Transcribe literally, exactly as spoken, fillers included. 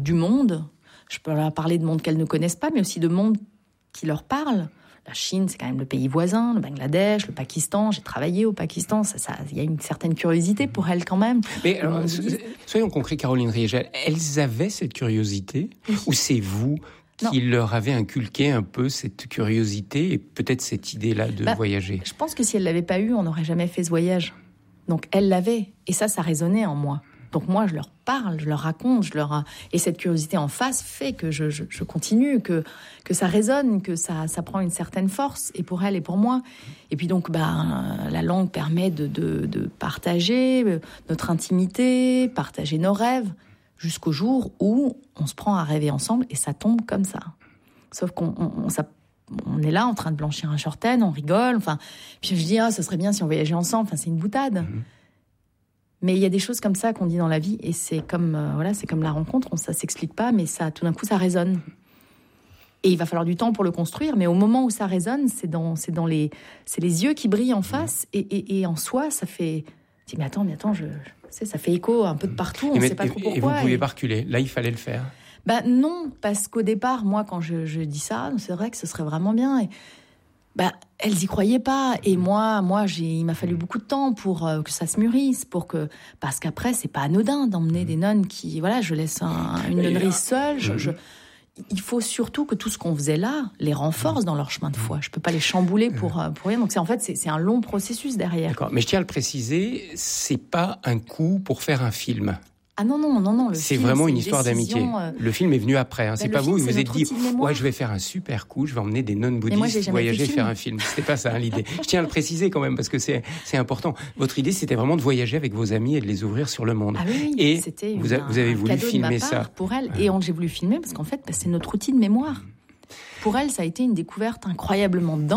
du monde. Je peux leur parler de monde qu'elles ne connaissent pas, mais aussi de monde qui leur parle. La Chine, c'est quand même le pays voisin, le Bangladesh, le Pakistan. J'ai travaillé au Pakistan. Ça, ça, il y a une certaine curiosité pour elles quand même. Mais alors, soyons concrets, Caroline Riegel. Elles avaient cette curiosité, oui. Ou c'est vous qui non. leur avez inculqué un peu cette curiosité et peut-être cette idée-là de bah, voyager? Je pense que si elles l'avaient pas eu, on n'aurait jamais fait ce voyage. Donc elles l'avaient, et ça, ça résonnait en moi. Donc moi, je leur parle, je leur raconte, je leur... et cette curiosité en face fait que je, je, je continue, que, que ça résonne, que ça, ça prend une certaine force, et pour elle et pour moi. Et puis donc, bah, la langue permet de, de, de partager notre intimité, partager nos rêves, jusqu'au jour où on se prend à rêver ensemble, et ça tombe comme ça. Sauf qu'on on, on, ça, on est là en train de blanchir un shorten, on rigole, enfin... Puis je dis, ah, ce serait bien si on voyageait ensemble, enfin, c'est une boutade. Mmh. Mais il y a des choses comme ça qu'on dit dans la vie, et c'est comme, euh, voilà, c'est comme la rencontre, on, ça s'explique pas, mais ça, tout d'un coup, ça résonne. Et il va falloir du temps pour le construire, mais au moment où ça résonne, c'est dans, c'est dans les, c'est les yeux qui brillent en face, et, et, et en soi, ça fait, dis, mais attends, mais attends, je, je sais, ça fait écho un peu de partout, on ne sait pas trop pourquoi. Et vous ne pouviez et... pas reculer, là, il fallait le faire. Bah non, parce qu'au départ, moi, quand je, je dis ça, c'est vrai que ce serait vraiment bien, et... Bah, elles y croyaient pas, et moi, moi, j'ai, il m'a fallu beaucoup de temps pour euh, que ça se mûrisse, pour que, parce qu'après, c'est pas anodin d'emmener des nonnes qui, voilà, je laisse un, une nonnerie seule. Je, je, il faut surtout que tout ce qu'on faisait là les renforce dans leur chemin de foi. Je peux pas les chambouler pour pour rien. Donc c'est en fait c'est, c'est un long processus derrière. D'accord, mais je tiens à le préciser, c'est pas un coup pour faire un film. Ah non, non, non, non. Le c'est film, vraiment c'est une une histoire décision, d'amitié. Euh... Le film est venu après. Hein. C'est ben, pas film, vous, vous vous êtes dit, ouais, je vais faire un super coup, je vais emmener des nonnes bouddhistes voyager, faire un film. C'était pas ça, hein, l'idée. Je tiens à le préciser quand même, parce que c'est, c'est important. Votre idée, c'était vraiment de voyager avec vos amis et de les ouvrir sur le monde. Ah oui, et c'était vous, a, une, vous avez un voulu cadeau filmer de ma part ça. Pour elle. Ouais. Et on, j'ai voulu filmer parce qu'en fait, bah, c'est notre outil de mémoire. Pour elle, ça a été une découverte incroyablement dense.